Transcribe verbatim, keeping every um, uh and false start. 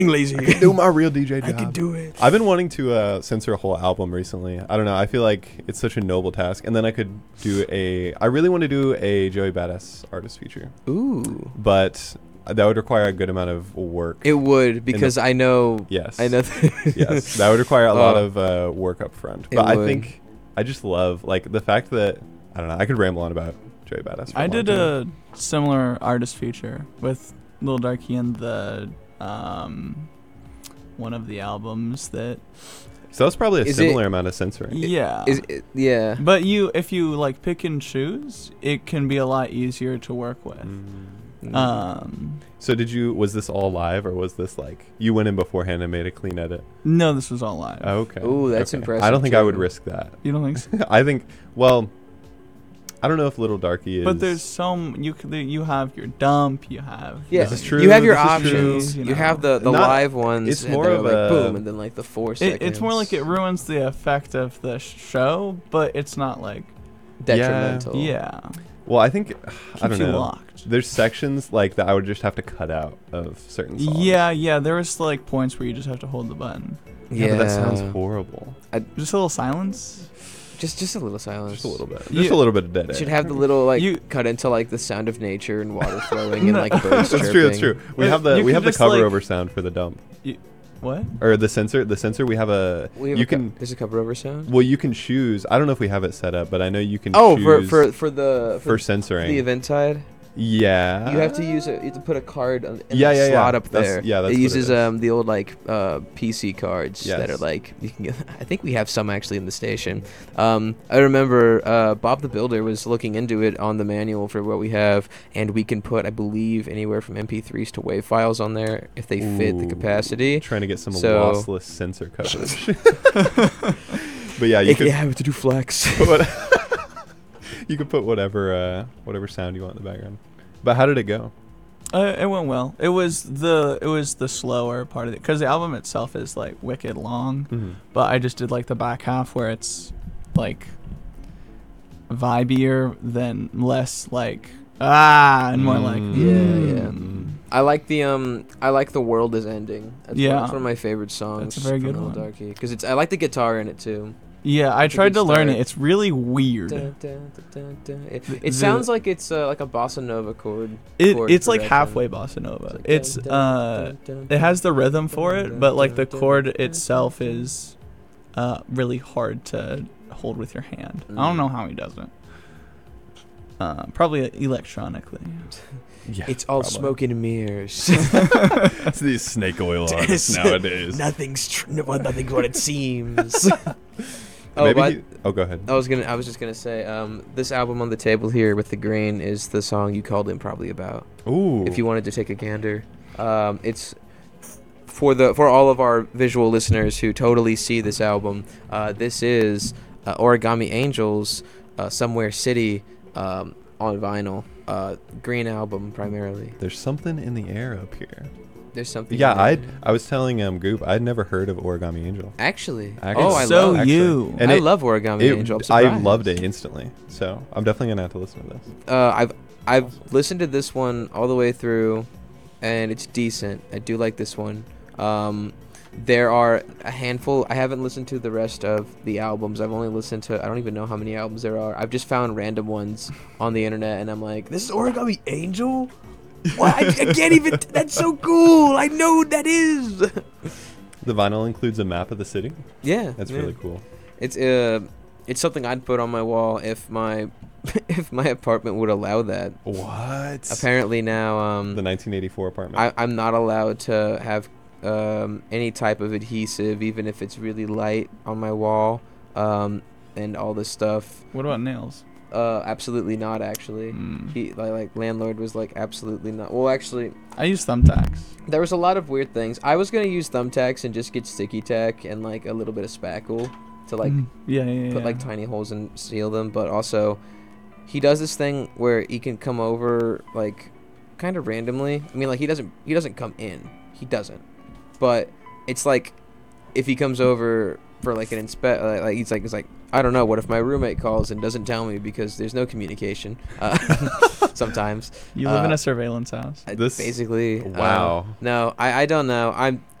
lazy. I can do my real D J job. I can do it. I've been wanting to uh, censor a whole album recently. I don't know. I feel like it's such a noble task. And then I could do a... I really want to do a Joey Badass artist feature. Ooh. But that would require a good amount of work. It would, because the, I know... Yes. I know... Th- yes. That would require a uh, lot of uh, work up front. But I would. think... I just love, like, the fact that... I don't know. I could ramble on about Joey Badass. For I a did time. a similar artist feature with Lil Darky and the... Um, one of the albums that... So that's probably a Is similar it- amount of censoring. Yeah. Is it, yeah. But you, if you like pick and choose, it can be a lot easier to work with. Mm. Um, So did you, was this all live or was this like, you went in beforehand and made a clean edit? no, this was all live. Oh, okay. Ooh, that's Okay. impressive, I don't think I would Jordan. risk that. You don't think so? I think, well, I don't know if Little Darky is. But there's some you c- you have your dump, you have Yeah, This is true, you have your this is options. true. You, You have know. the, the Not- live ones. it's and more they're of like a- boom, and then like the four It, seconds. it's more like it ruins the effect of the show, but it's not like detrimental. yeah. Well, I think, Keeps I don't you know. locked. There's sections like that I would just have to cut out of certain songs. Yeah, yeah. There was like points where you just have to hold the button. Yeah, but that sounds Yeah. horrible. Just a little silence. Just just a little silence. Just a little bit. You- Just a little bit of dead It air. should have the little like You- cut into like the sound of nature and water flowing and No. like birds That's chirping. true. That's true. We Uh, have the you we could have the just, cover like- over sound for the dump What? or the sensor. The sensor we have a We have you a co- can there's a cover over sound. well you can choose. I don't know if we have it set up, but I know you can. Oh, for choose for for the for for censoring. the event side. Yeah. You have to use it. You have to put a card on, in Yeah, the yeah, yeah. slot up That's- there. yeah, that's it what it uses is. um the old like uh P C cards that are Yes. like you can get. I think we have some actually in the station. Um, I remember uh Bob the Builder was looking into it on the manual for what we have, and we can put I believe anywhere from M P threes to WAV files on there if they fit the Ooh. capacity. Trying to get some So- lossless sensor coverage. But yeah, you You could yeah, have to do flex. put what- you could put whatever uh, whatever sound you want in the background. But how did it go? Uh, it went well. It was the it was the slower part of it because the album itself is like wicked long, Mm-hmm. but I just did like the back half where it's like vibier than less like ah and more like Mm. Yeah, yeah. mm. I like the um I like the world is ending. That's Yeah. one, that's one of my favorite songs. That's a very from good Lil one. Darky because it's I like the guitar in it too. Yeah, I It's a tried good to learn start. it. It's really weird. Dun, dun, dun, dun, dun. It, The- it sounds like it's uh, like a bossa nova chord. It chord it's like progression. halfway bossa nova. like It's dun, dun, uh dun, dun, it has the rhythm dun, for dun, it, but like the dun, chord dun, dun, itself dun. is uh really hard to hold with your hand. I Mm. don't know how he does it. Uh, probably electronically. Yeah, It's all probably. smoke and mirrors. It's these snake oil artists nowadays. Nothing's tr- no, well, nothing's what it seems. oh, Maybe but he- oh, go ahead. I was gonna. I was just gonna say. Um, this album on the table here with the grain is the song you called him probably about. Ooh. If you wanted to take a gander, um, it's for the for all of our visual listeners who totally see this album. Uh, this is uh, Origami Angels, uh, Somewhere City, um, on vinyl. Uh, green album primarily. There's something in the air up here. There's something. Yeah, in there. I I was telling um Goop I'd never heard of Origami Angel. Actually. Actually. Oh, I so love. actually. you. And I it- love Origami It- Angel. I'm I surprised. loved it instantly. So I'm definitely gonna have to listen to this. Uh, I've I've listened to this one all the way through, and it's decent. I do like this one. Um, there are a handful. I haven't listened to the rest of the albums. I've only listened to. I don't even know how many albums there are. I've just found random ones on the internet, and I'm like, this is Origami Angel. What? I, I can't even. That's so cool. I know who that is. The vinyl includes a map of the city. Yeah, That's yeah. really cool. It's uh, it's something I'd put on my wall if my if my apartment would allow that. What? Apparently now, um, The nineteen eighty-four apartment. I, I'm not allowed to have um, any type of adhesive, even if it's really light, on my wall, um, and all this stuff. What about nails? Uh, absolutely not. Actually, Mm. he like, like landlord was like absolutely not. Well, actually, I use thumbtacks. there was a lot of weird things. I was gonna use thumbtacks and just get sticky tack and like a little bit of spackle to like Mm. yeah, yeah, yeah. put like tiny holes and seal them, but also he does this thing where he can come over like kind of randomly. I mean, like he doesn't he doesn't come in. He doesn't. But it's like if he comes over for like an inspect, like, like he's like he's like I don't know. What if my roommate calls and doesn't tell me because there's no communication? Uh, sometimes. You live in Uh, a surveillance house. I- This- basically. uh, Wow. no, I, I don't know. I'm